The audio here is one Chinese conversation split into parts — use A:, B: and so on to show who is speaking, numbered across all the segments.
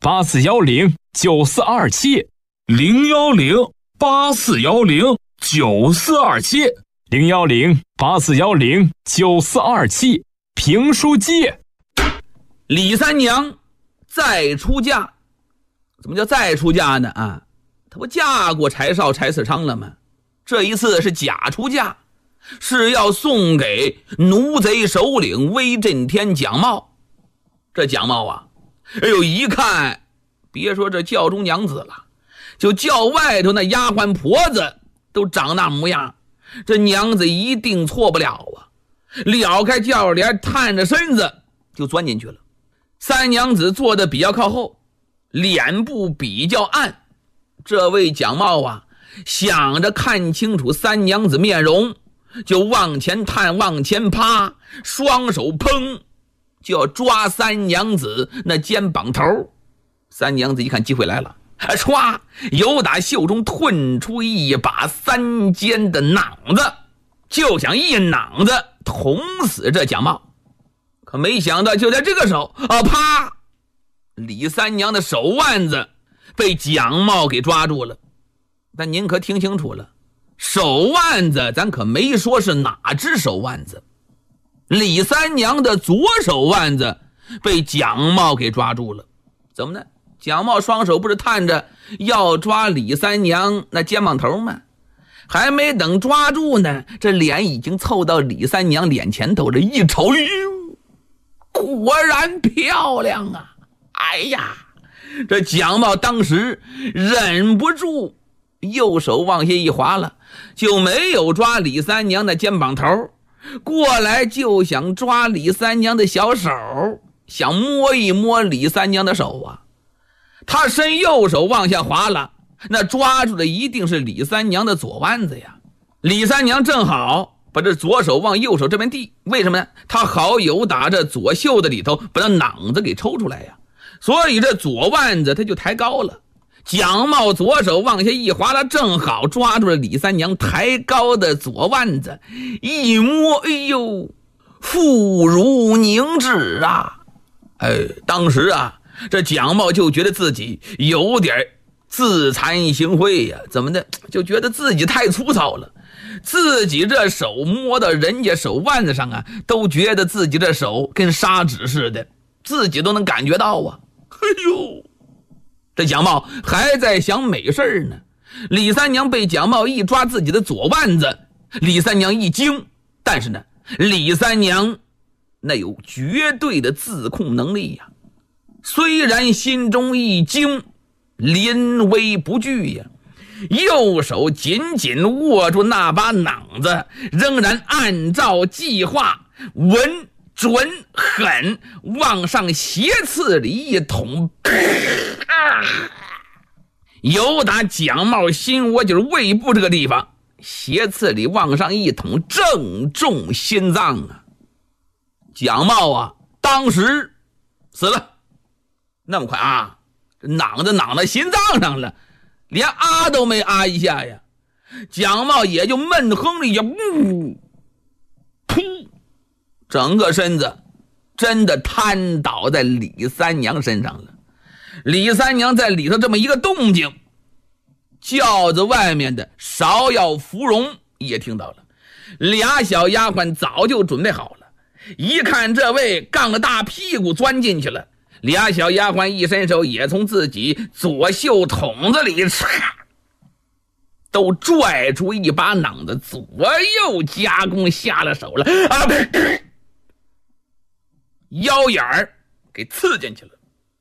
A: 84109427
B: 01084109427
A: 01084109427评书界。
C: 李三娘再出嫁，怎么叫再出嫁呢？她不嫁过柴少柴四昌了吗？这一次是假出嫁，是要送给奴贼首领威震天蒋茂。这蒋茂啊，一看别说这教中娘子了，就教外头那丫鬟婆子都长那模样，这娘子一定错不了啊。撩开轿帘，探着身子就钻进去了。三娘子坐的比较靠后，脸部比较暗。这位蒋茂啊，想着看清楚三娘子面容，就往前探，往前趴，双手砰就要抓三娘子那肩膀头。三娘子一看机会来了，唰，由打袖中吞出一把三尖的榔子，就想一榔子捅死这蒋茂。可没想到就在这个时候啪，李三娘的手腕子被蒋茂给抓住了。但您可听清楚了，手腕子咱可没说是哪只手腕子，李三娘的左手腕子被蒋茂给抓住了。怎么呢？蒋茂双手不是探着要抓李三娘那肩膀头吗？还没等抓住呢，这脸已经凑到李三娘脸前头了，一瞅，果然漂亮啊！哎呀，这蒋茂当时忍不住右手往下一滑了，就没有抓李三娘的肩膀头，过来就想抓李三娘的小手，想摸一摸李三娘的手啊。他伸右手往下滑了，那抓住的一定是李三娘的左腕子呀。李三娘正好把这左手往右手这边递，为什么呢？他好有打这左袖子里头把那榔子给抽出来呀，所以这左腕子他就抬高了。蒋茂左手往下一滑了，正好抓住了李三娘抬高的左腕子，一摸，哎呦，腹如凝脂啊！当时啊，这蒋茂就觉得自己有点自惭形秽呀，怎么的？就觉得自己太粗糙了，自己这手摸到人家手腕子上啊，都觉得自己这手跟砂纸似的，自己都能感觉到啊。这蒋茂还在想美事呢，李三娘被蒋茂一抓自己的左腕子，李三娘一惊，但是呢，李三娘那有绝对的自控能力呀，虽然心中一惊，临危不惧呀，右手紧紧握住那把榔子，仍然按照计划稳准狠往上斜刺里一捅，由打蒋茂心窝就是胃部这个地方，斜刺里往上一捅，正中心脏啊！蒋茂啊，当时死了。那么快啊，这榔子榔到心脏上了，连都没一下呀。蒋茂也就闷哼了一下，噗，整个身子真的瘫倒在李三娘身上了。李三娘在里头这么一个动静，轿子外面的芍药芙蓉也听到了，俩小丫鬟早就准备好了，一看这位杠着大屁股钻进去了，俩小丫鬟一伸手也从自己左袖筒子里都拽出一把榔子，左右夹攻下了手了腰眼儿给刺进去了。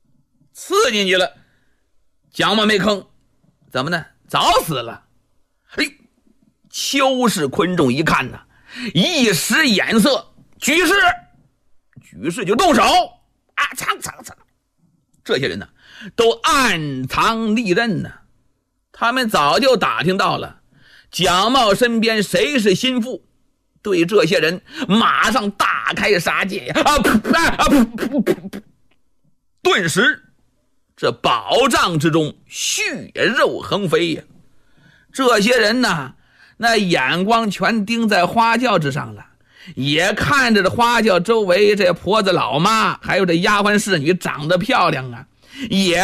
C: 蒋茂没吭，怎么呢？早死了。邱氏昆仲一看呢，一使眼色，举事就动手这些人呢都暗藏利刃呢，他们早就打听到了蒋茂身边谁是心腹，对这些人马上大开杀戒顿时这宝帐之中血肉横飞呀！这些人呢，那眼光全盯在花轿之上了，也看着这花轿周围这婆子老妈还有这丫鬟侍女长得漂亮啊，也